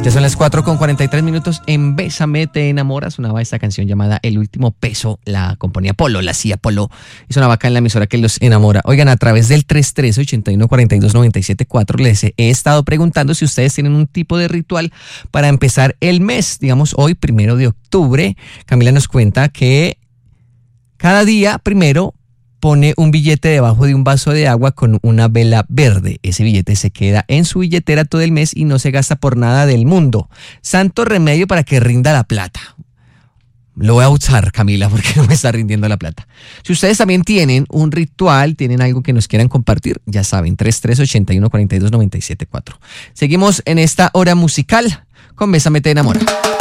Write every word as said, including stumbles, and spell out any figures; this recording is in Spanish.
Ya son las cuatro con cuarenta y tres minutos en Bésame te enamora. Sonaba esta canción llamada El último peso. La componía Polo, la hacía Polo. Y sonaba acá en la emisora que los enamora. Oigan, a través del tres tres ocho uno cuatro dos nueve siete cuatro les he estado preguntando si ustedes tienen un tipo de ritual para empezar el mes. Digamos, hoy, primero de octubre, Camila nos cuenta que cada día, primero, pone un billete debajo de un vaso de agua con una vela verde. Ese billete se queda en su billetera todo el mes y no se gasta por nada del mundo. Santo remedio para que rinda la plata. Lo voy a usar, Camila, porque no me está rindiendo la plata. Si ustedes también tienen un ritual, tienen algo que nos quieran compartir, ya saben, tres tres ocho uno cuatro dos nueve siete cuatro. Seguimos en esta hora musical con Bésame te enamora.